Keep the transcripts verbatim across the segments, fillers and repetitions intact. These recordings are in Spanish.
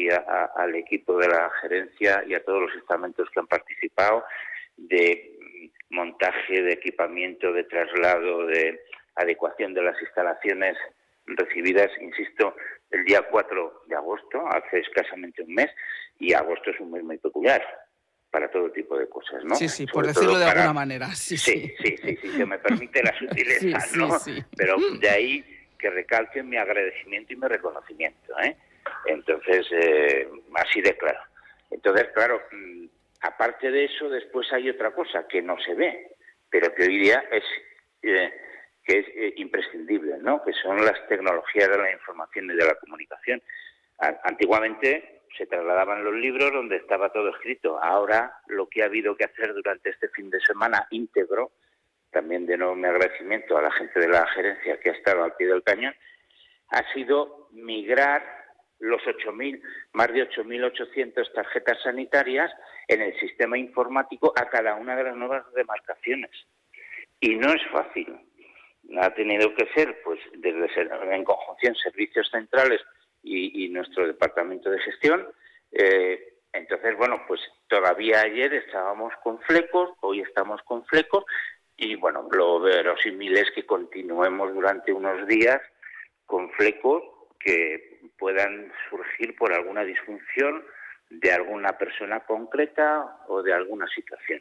y a, a, al equipo de la gerencia y a todos los estamentos que han participado, de montaje, de equipamiento, de traslado, de adecuación de las instalaciones recibidas, insisto, el día cuatro de agosto, hace escasamente un mes, y agosto es un mes muy peculiar para todo tipo de cosas, ¿no? Sí, sí, Sobre por decirlo de para... alguna manera. Sí, sí, sí, sí, sí, se me permite la sutileza, sí, ¿no? sí, sí. Pero de ahí que recalque mi agradecimiento y mi reconocimiento, ¿eh? Entonces, eh, así de claro. Entonces, claro, aparte de eso, después hay otra cosa que no se ve, pero que hoy día es... Eh, que es eh, imprescindible, ¿no? Que son las tecnologías de la información y de la comunicación. Antiguamente se trasladaban los libros donde estaba todo escrito. Ahora lo que ha habido que hacer durante este fin de semana íntegro, también de nuevo mi agradecimiento a la gente de la gerencia que ha estado al pie del cañón, ha sido migrar los ocho mil, más de ocho mil ochocientas tarjetas sanitarias en el sistema informático a cada una de las nuevas demarcaciones. Y no es fácil. Ha tenido que ser, pues, desde en conjunción servicios centrales y, y nuestro departamento de gestión. Eh, entonces, bueno, pues todavía ayer estábamos con flecos, hoy estamos con flecos, y bueno, lo verosímil es que continuemos durante unos días con flecos que puedan surgir por alguna disfunción de alguna persona concreta o de alguna situación.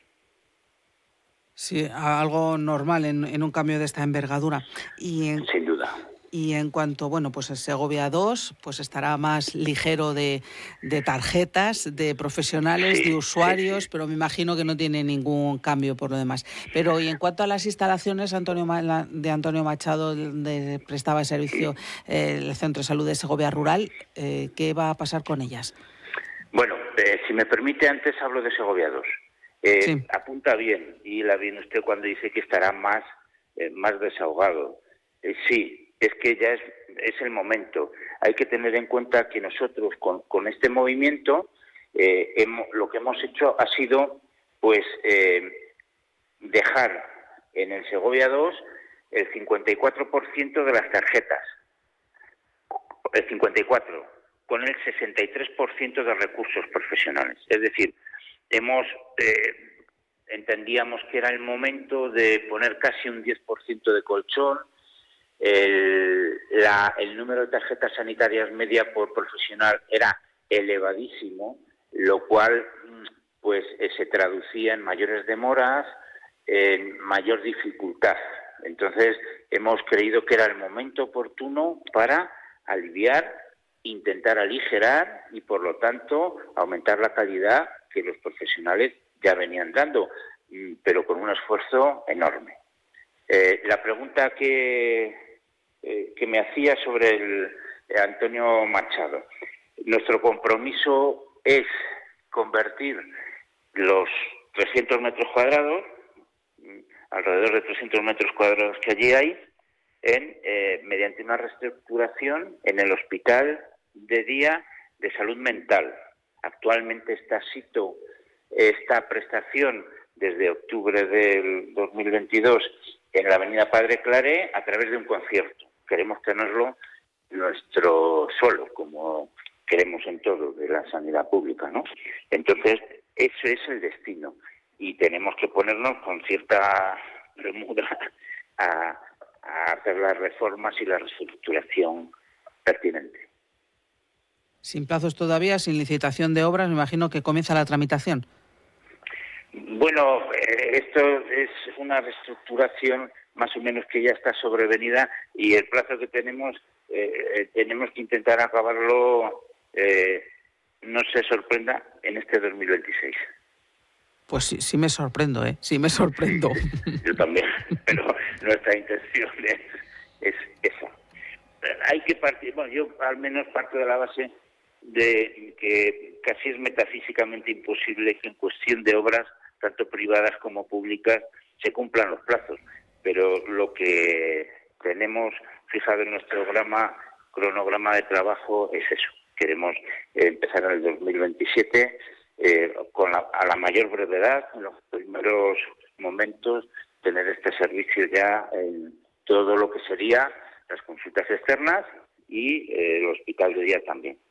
Sí, algo normal en, en un cambio de esta envergadura. Y en, Sin duda. Y en cuanto, bueno, pues el Segovia dos pues estará más ligero de, de tarjetas, de profesionales, sí, de usuarios, sí, sí. pero me imagino que no tiene ningún cambio por lo demás. Pero y en cuanto a las instalaciones Antonio de Antonio Machado, donde prestaba el servicio eh, el Centro de Salud de Segovia Rural, eh, ¿qué va a pasar con ellas? Bueno, eh, si me permite, antes hablo de Segovia dos. Eh, sí. Apunta bien, y la viene usted cuando dice que estará más, eh, más desahogado. Eh, sí, es que ya es, es el momento. Hay que tener en cuenta que nosotros con, con este movimiento eh, hemos, lo que hemos hecho ha sido pues eh, dejar en el Segovia dos el cincuenta y cuatro por ciento de las tarjetas. El cincuenta y cuatro por ciento, con el sesenta y tres por ciento de recursos profesionales. Es decir, hemos eh, entendíamos que era el momento de poner casi un diez por ciento de colchón. El, la, el número de tarjetas sanitarias media por profesional era elevadísimo, lo cual pues eh, se traducía en mayores demoras, en mayor dificultad. Entonces hemos creído que era el momento oportuno para aliviar, intentar aligerar y por lo tanto aumentar la calidad que los profesionales ya venían dando, pero con un esfuerzo enorme. Eh, la pregunta que, eh, que me hacía sobre el eh, Antonio Machado. Nuestro compromiso es convertir los trescientos metros cuadrados, alrededor de trescientos metros cuadrados que allí hay, en eh, mediante una reestructuración en el Hospital de Día de Salud Mental. Actualmente está sito esta prestación desde octubre del dos mil veintidós en la avenida Padre Claré a través de un concierto. Queremos tenerlo nuestro solo, como queremos en todo de la sanidad pública, ¿no? Entonces, eso es el destino y tenemos que ponernos con cierta premura a, a hacer las reformas y la reestructuración pertinente. Sin plazos todavía, sin licitación de obras, me imagino que comienza la tramitación. Bueno, eh, esto es una reestructuración más o menos que ya está sobrevenida y el plazo que tenemos, eh, tenemos que intentar acabarlo, eh, no se sorprenda, en este dos mil veintiséis. Pues sí, sí me sorprendo, ¿eh? Sí me sorprendo. Yo también, pero nuestra intención es, es esa. Hay que partir, bueno, yo al menos parto de la base de que casi es metafísicamente imposible que en cuestión de obras, tanto privadas como públicas, se cumplan los plazos. Pero lo que tenemos fijado en nuestro programa, cronograma de trabajo es eso. Queremos empezar en el dos mil veintisiete eh, con la, a la mayor brevedad, en los primeros momentos, tener este servicio ya en todo lo que sería las consultas externas y eh, el hospital de día también.